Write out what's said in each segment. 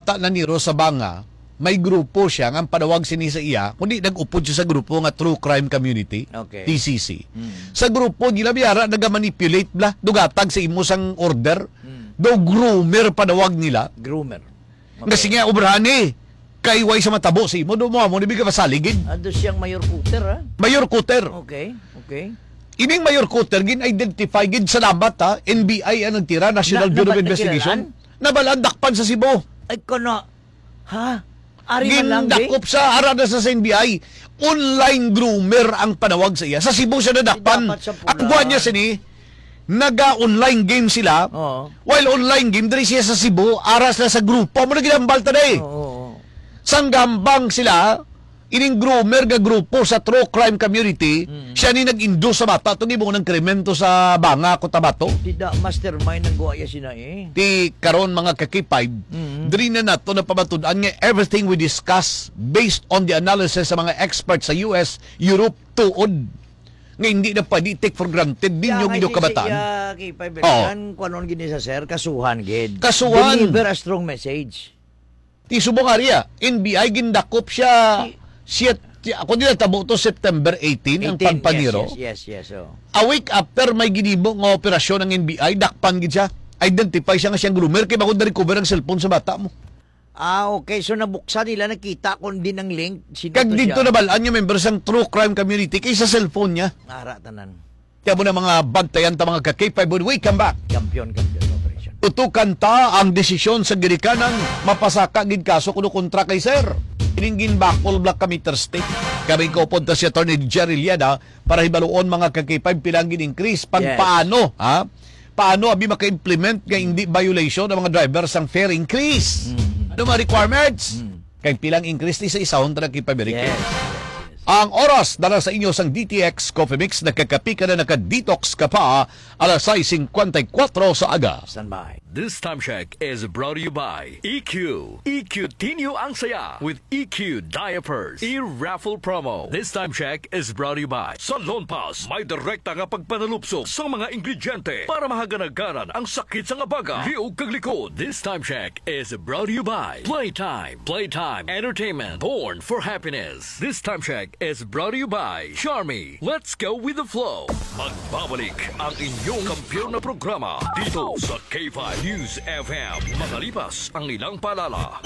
bata na niro sa banga, may grupo siya nga padawag sini sa iya, kundi nag-upod siya sa grupo nga True Crime Community, Okay. TCC. Sa grupo nila biyara naga-manipulate bla, dugatag sa imo sang order. Do groomer padawag nila. Groomer. Kasi nga obrani kay way sa matabo sa imo do mo nibigay pasaligid. Ando siyang Mayor Cutter, ha? Mayor Cutter. Okay, okay. Ining Mayor Cutter gin-identify gid sa lambat ha, NBI ang nagtira, National Bureau of Investigation. Nabalaan dakpan sa Cebu. Ay, kono. Ha? Ari man lang, Gindakop sa arada sa NBI. Online groomer ang panawag sa iya. Sa Cebu siya nadakpan. Dapat sa pula. Ang buwan niya sini, naga-online game sila. Oo. While online game, dali siya sa Cebu, aras na sa grupo. Muna ginambal today. Oo. Sanggambang sila, ining groomer nga grupo sa True Crime Community, siya ni nag-induce sa bata. Itong ibong ng krimento sa Banga, Cotabato. Tida mastermind ng guwaya sina eh. Ti karon mga kakipay, diri na nato na pamatud-an nga everything we discuss based on the analysis sa mga experts sa US, Europe, tuod. Nga hindi na pwede take for granted ninyo inyong kabataan. Kay Paibelan, kuanon gini sa sir, kasuhan gid. Kasuhan. Deliver a strong message. Ti subong area, NBI gindakop siya ako nila tabo to September 18 ang pagpaniro. Yes. Oh. A week after may ginibo nga operasyon ng NBI, dakpan gid siya. Identify siya nga siyang groomer kay bakod na-recover ang cellphone sa bata mo. Okay. So, nabuksan nila, nakita kung din ang link. Sino Kag to dito siya? nabalaan yung members ng True Crime Community kaysa cellphone niya. Ara, tanan. Kaya mo na mga bantayan ta mga kakipay, but we come back. Kampiyon operation. Tutukan ta ang desisyon sa girikanan, mapasaka gid kaso kuno kontra kay sir. Iningin bakol black kami Thursday. Kami ko punta si Attorney Jerry Liada para hibaluon mga kakipay pilang gin-increase. Paano, ha? Paano abi maka-implement nga hindi violation ng mga drivers ang fare increase? Ano mga requirements? Kay pilang increase ni sa isahon ta nakipay. Yes. Ang oras dala sa inyo sang DTX Coffee Mix, nagkakapi ka na naka-detox ka pa alas 6:54 sa aga. Stand by. This time check is brought to you by EQ. EQ Tinyo ang saya with EQ Diapers. E-raffle promo. This time check is brought to you by Sa Lone Pass, may direkta nga pagpanalupsok sa mga ingrediente para mahaganagaran ang sakit sa ngabaga. Liog kag likod. This time check is brought to you by Playtime. Playtime Entertainment. Born for happiness. This time check is brought to you by Charmy. Let's go with the flow. Magbabalik ang inyong kampiyon na programa dito sa K5 News FM. Makalipas ang ilang paalala.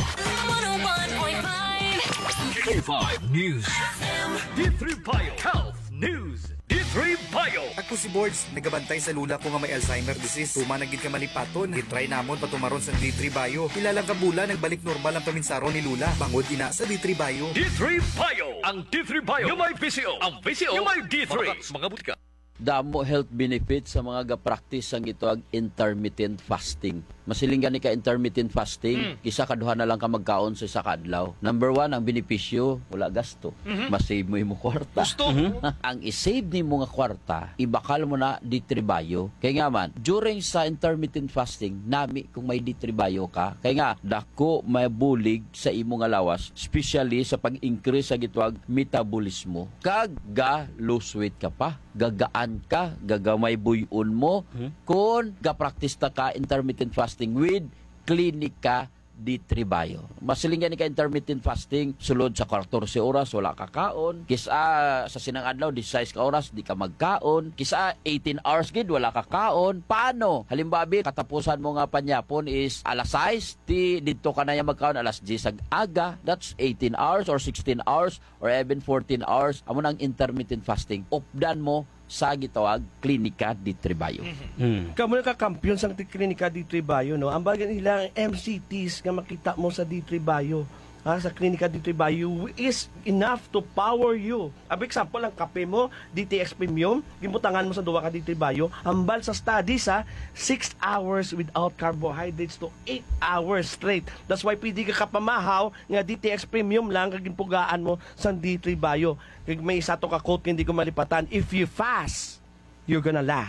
101.5 K5 News FM. D3 Bio Health News. D3 Bio. Ako si Boards, nagabantay sa lula ko nga may Alzheimer disease. Tumanagid ka malipaton, gitry namon patumaron sa D3 Bio. Ilang kabula, nagbalik normal ang paminsaro ni Lula. Bangod ina sa D3 Bio. D3 Bio. Ang D3 Bio. Yung may PCO. Ang PCO. Yung may D3. Mga butika. Damo health benefits sa mga ga-practice ang ito ag intermittent fasting. Masiling gani ka intermittent fasting, isa kaduha na lang ka magkaon sa isa kadlaw. Number 1, ang benepisyo, wala gasto. Masave mo imo kwarta. Gusto. Ang isave ni mo nga kwarta, ibakal mo na ditribayo. Kaya nga man, during sa intermittent fasting, nami kung may ditribayo ka, kaya nga, dako may bulig sa imo nga lawas, especially sa pag-increase sa gitwag metabolismo. Kag ga lose weight ka pa, gagaan ka, gagamay buyon mo, kung ga-practice ta ka intermittent fasting with Klinika D3 Bio. Masilingan ni ka intermittent fasting, sulod sa 14 oras, wala ka kaon. Kisa sa sinang adlaw, 16 ka oras, di ka magkaon. Kisa 18 hours gid, wala ka kaon. Paano? Halimbawa, katapusan mo nga panyapon is alas 6, dito ka na yung magkaon alas 10 aga. That's 18 hours or 16 hours or even 14 hours. Amo nang intermittent fasting. Updan mo sa gitawag Klinika D3 Bio. Kamu na kakampiyon sa Klinika D3 Bio, no? Ang bagay nila MCTs nga makita mo sa D3 Bio, sa Klinika D3 Bio is enough to power you. Ab example, ang kape mo, DTX Premium, gimutangan mo sa duwa ka D3 Bio, hambal sa studies 6 hours without carbohydrates to 8 hours straight. That's why pwede ka kapamahaw nga DTX Premium lang kagimpugaan mo sa D3 Bio. May isa to ka quote hindi ko malipatan, if you fast, you're gonna last.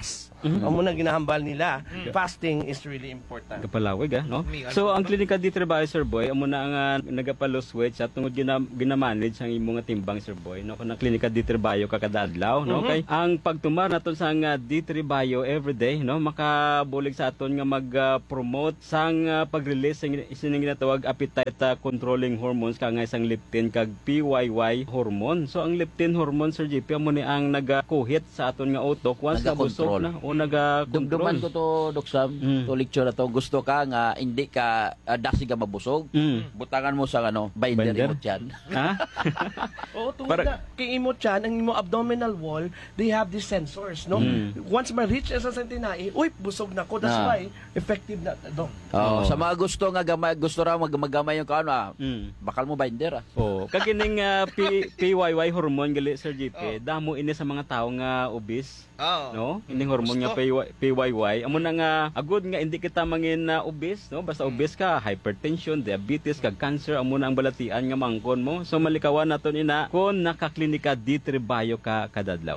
Amo na ginahambal nila. Fasting is really important. Kapalawig no? So ang klinika di trabaho Sir Boy amo na nga nagapalose weight sa tungod ginamanage ang imong nga timbang Sir Boy no kun ang klinika di trabaho kada adlaw no kay ang pagtumar naton sa nga di trabaho everyday no makabulig sa aton nga mag-promote sang pag-release ng ginatawag appetite controlling hormones ka nga isang leptin kag PYY hormone. So ang leptin hormone Sir JP amo ni ang nagakuhit sa aton nga utok once nabusog na o Dumduman ko to, Dok Sam, to lecture na to. Gusto ka nga, hindi ka, dasi ka mabusog. Butangan mo sa binder mo dyan. Ha? Oo, tungkol na kay imo chan, ang imo abdominal wall, they have these sensors, no? Once ma-reach sa sentinai, uy, busog na ko. That's why, effective na, Dok. Sa mga gusto nga gamay, gusto ra magamay yung bakal mo binder Oh, kagining PYY hormone gali Sir JP, damo ini sa mga tao nga obese. No? Ining hormone nga PYY, amo na nga agud nga hindi kita mangin obese, no? Basta obese ka, hypertension, diabetes, kag cancer amo na ang balatian nga mangkon mo. So malikawan naton ina kun nakaklinika D3 Bio ka kadadlaw.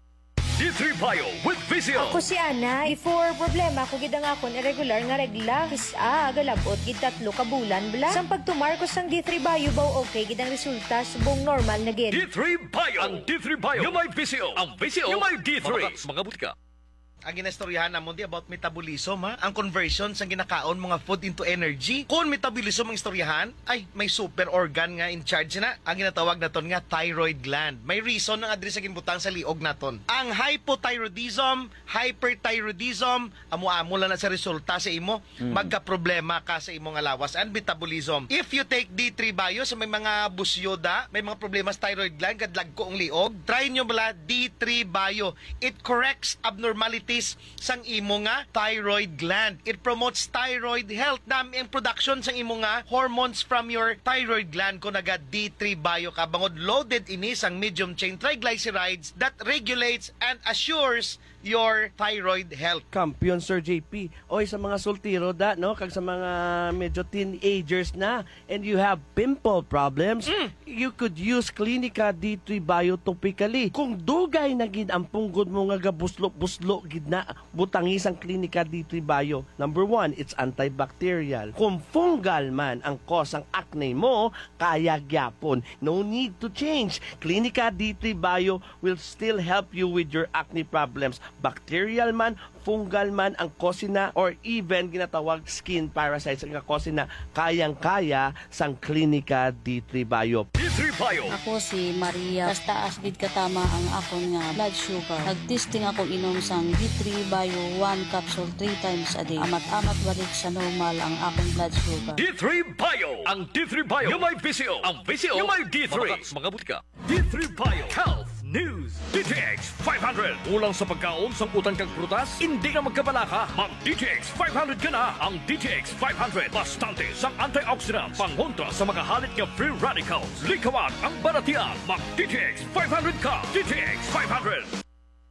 D3 Bio with Visio. Ako si Ana. Before problema ko gid ang akon irregular nga regla. Agalabot gid 3 ka bulan bla. Sang pagtumar ko sang D3 Bio baw okay gid ang resulta subong normal na gid. D3 Bio. Ang D3 Bio. Yung may Visio. Ang Visio. Yung may D3. Mga butika. Ang ginastoryahan namon di about metabolism ang conversion sa ginakaon mga food into energy. Kung metabolism ang istoryahan, ay may super organ nga in charge na. Ang ginatawag naton nga thyroid gland. May reason ng adres sa ginbutang sa liog naton. Ang hypothyroidism, hyperthyroidism, amo-amo lang na sa resulta sa imo, magka-problema ka sa imong lawas and metabolism. If you take D3 Bio sa may mga busyoda, may mga problema sa thyroid gland, kadlag ko ang liog, try nyo bala D3 Bio. It corrects abnormality sang imo nga thyroid gland. It promotes thyroid health. Dami ang production sang imo nga hormones from your thyroid gland kung naga D3 Bio ka. Bangod loaded ini sang medium chain triglycerides that regulates and assures your thyroid health. Kampiyon Sir JP. Oy sa mga sultiro no, kag sa mga medyo teenagers na and you have pimple problems, you could use Clinica D3 Bio topically. Kung dugay na gid ang punggod mo nga gabuslo-buslo gid na butangi sang Clinica D3 Bio. Number 1, it's antibacterial. Kung fungal man ang cause ang acne mo, kaya gyapon. No need to change. Clinica D3 Bio will still help you with your acne problems. Bacterial man, fungal man ang kosina or even ginatawag skin parasites ang kosina, kayang-kaya sang Clinica D3 Bio. D3 Bio. Ako si Maria. Taas gid katama ang akon nga blood sugar. Nagtesting ako inom sang D3 Bio 1 capsule 3 times a day. Amat-amat balik sa normal ang akong blood sugar. D3 Bio. Ang D3 Bio. Yung may Visio. Ang Visio. Yung may D3. Mga butika. D3 Bio. Health News. DTX 500. Ulang sa pagkaon sang utang kag prutas, hindi ka magkabalaka. Mag DTX 500 ka na. Ang DTX 500. Bastante sang antioxidants. Pangontra sa mga halit nga free radicals. Likawan ang baratian. Mag DTX 500 ka. DTX 500.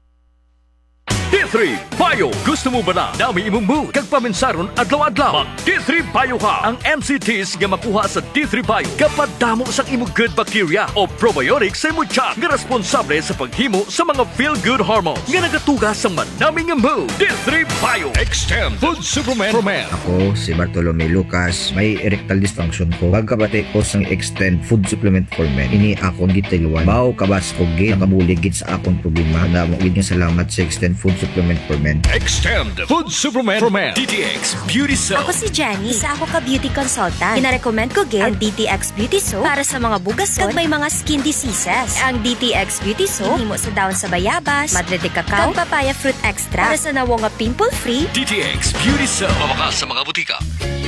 D3 Bio. Gusto mo ba na dami imong mood kag paminsaron adlaw-adlaw? Mag D3 Bio ka. Ang MCTs nga makuha sa D3 Bio kapag damo sa imong good bacteria o probiotics sa imong tiyan nga responsable sa paghimo sa mga feel-good hormones nga nagatugas sa manaming nga mood. D3 Bio. Extend Food Supplement for Men. Ako si Bartolome Lucas, may erectile dysfunction ko. Pagkabati ko sang Extend Food Supplement for Men, ini akong gitiluan. Bao kabas ko gid nakabuligid sa akong problema. Namo gid nga salamat sa Extend Food Supplement for Men. Extend Food Supplement for Men. DTX Beauty Soap. Ako si Jenny. Isa ako ka beauty consultant. Gina-recommend ko gid ang DTX Beauty Soap para sa mga bugason kag may mga skin diseases. Ang DTX Beauty Soap himo sa dahon sa bayabas, madre de cacao, kag papaya fruit extract para sa nawong nga pimple-free. DTX Beauty Soap. Mabakas sa mga butika.